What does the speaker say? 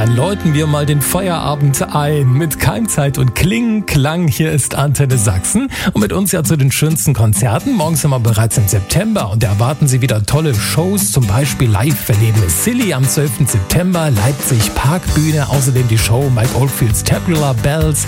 dann läuten wir mal den Feierabend ein mit Keimzeit und Kling-Klang. Hier ist Antenne Sachsen und mit uns ja zu den schönsten Konzerten. Morgen sind wir bereits im September und da erwarten Sie wieder tolle Shows, zum Beispiel Live-Erlebnis Silly am 12. September, Leipzig Parkbühne, außerdem die Show Mike Oldfields Tabular Bells